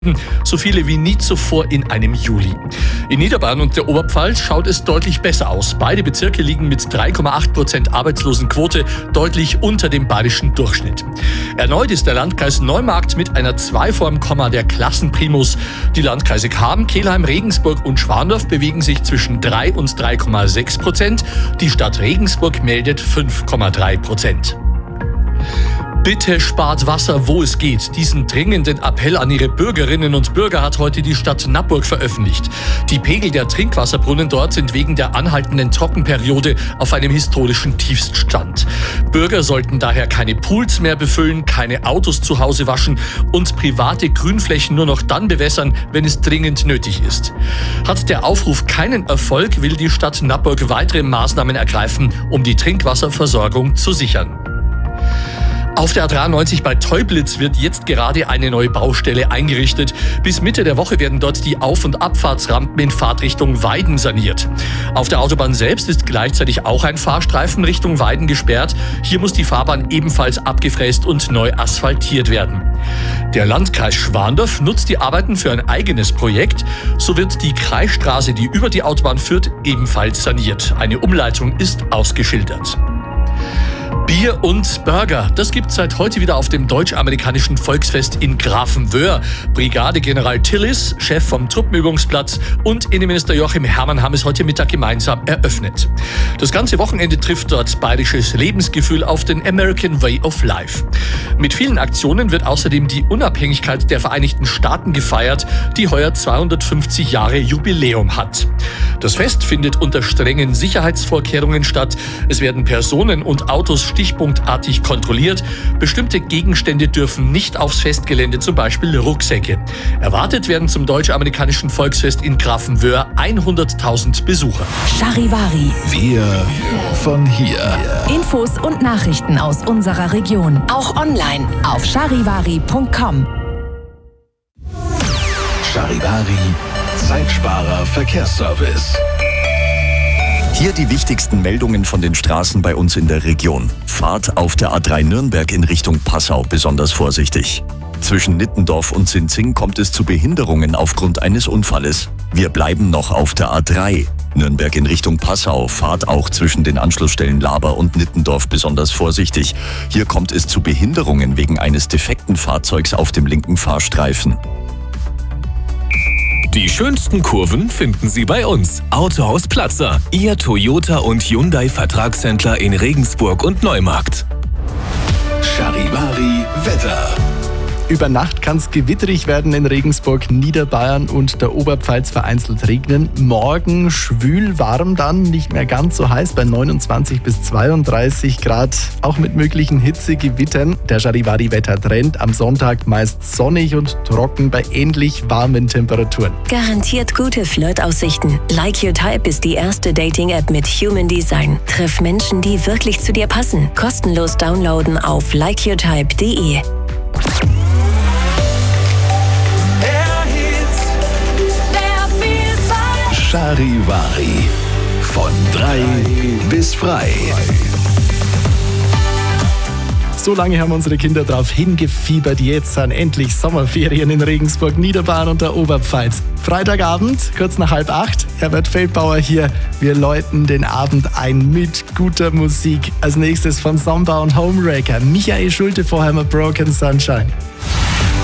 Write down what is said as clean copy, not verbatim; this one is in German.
so viele wie nie zuvor in einem Juli. In Niederbayern und der Oberpfalz schaut es deutlich besser aus. Beide Bezirke liegen mit 3,8% Arbeitslosenquote deutlich unter dem bayerischen Durchschnitt. Erneut ist der Landkreis Neumarkt mit einer 2 vor dem Komma der Klassenprimus. Die Landkreise Cham, Kelheim, Regensburg und Schwandorf bewegen sich zwischen 3 und 3,6%. Die Stadt Regensburg meldet 5,3%. Bitte spart Wasser, wo es geht. Diesen dringenden Appell an ihre Bürgerinnen und Bürger hat heute die Stadt Nappburg veröffentlicht. Die Pegel der Trinkwasserbrunnen dort sind wegen der anhaltenden Trockenperiode auf einem historischen Tiefststand. Bürger sollten daher keine Pools mehr befüllen, keine Autos zu Hause waschen und private Grünflächen nur noch dann bewässern, wenn es dringend nötig ist. Hat der Aufruf keinen Erfolg, will die Stadt Nappburg weitere Maßnahmen ergreifen, um die Trinkwasserversorgung zu sichern. Auf der A93 bei Teublitz wird jetzt gerade eine neue Baustelle eingerichtet. Bis Mitte der Woche werden dort die Auf- und Abfahrtsrampen in Fahrtrichtung Weiden saniert. Auf der Autobahn selbst ist gleichzeitig auch ein Fahrstreifen Richtung Weiden gesperrt. Hier muss die Fahrbahn ebenfalls abgefräst und neu asphaltiert werden. Der Landkreis Schwandorf nutzt die Arbeiten für ein eigenes Projekt. So wird die Kreisstraße, die über die Autobahn führt, ebenfalls saniert. Eine Umleitung ist ausgeschildert. Bier und Burger, das gibt's seit heute wieder auf dem deutsch-amerikanischen Volksfest in Grafenwöhr. Brigadegeneral Tillis, Chef vom Truppenübungsplatz, und Innenminister Joachim Herrmann haben es heute Mittag gemeinsam eröffnet. Das ganze Wochenende trifft dort bayerisches Lebensgefühl auf den American Way of Life. Mit vielen Aktionen wird außerdem die Unabhängigkeit der Vereinigten Staaten gefeiert, die heuer 250 Jahre Jubiläum hat. Das Fest findet unter strengen Sicherheitsvorkehrungen statt. Es werden Personen und Autos stichpunktartig kontrolliert. Bestimmte Gegenstände dürfen nicht aufs Festgelände, zum Beispiel Rucksäcke. Erwartet werden zum deutsch-amerikanischen Volksfest in Grafenwöhr 100.000 Besucher. Charivari. Wir von hier. Infos und Nachrichten aus unserer Region. Auch online auf charivari.com. Charivari, Zeitsparer Verkehrsservice. Hier die wichtigsten Meldungen von den Straßen bei uns in der Region. Fahrt auf der A3 Nürnberg in Richtung Passau besonders vorsichtig. Zwischen Nittendorf und Sinzing kommt es zu Behinderungen aufgrund eines Unfalles. Wir bleiben noch auf der A3. Nürnberg in Richtung Passau, fahrt auch zwischen den Anschlussstellen Laber und Nittendorf besonders vorsichtig. Hier kommt es zu Behinderungen wegen eines defekten Fahrzeugs auf dem linken Fahrstreifen. Die schönsten Kurven finden Sie bei uns. Autohaus Platzer, Ihr Toyota und Hyundai Vertragshändler in Regensburg und Neumarkt. Charivari Wetter. Über Nacht kann es gewitterig werden in Regensburg, Niederbayern und der Oberpfalz, vereinzelt regnen. Morgen schwül warm dann, nicht mehr ganz so heiß bei 29 bis 32 Grad, auch mit möglichen Hitzegewittern. Der Charivari-Wetter-Trend am Sonntag meist sonnig und trocken bei ähnlich warmen Temperaturen. Garantiert gute Flirtaussichten. Like Your Type ist die erste Dating-App mit Human Design. Triff Menschen, die wirklich zu dir passen. Kostenlos downloaden auf likeyourtype.de. Charivari. Von 3 bis frei. So lange haben unsere Kinder darauf hingefiebert. Jetzt sind endlich Sommerferien in Regensburg, Niederbayern und der Oberpfalz. Freitagabend, kurz nach 7:30, Herbert Feldbauer hier. Wir läuten den Abend ein mit guter Musik. Als nächstes von Samba und Homewrecker. Michael Schulte, vorher mit Broken Sunshine.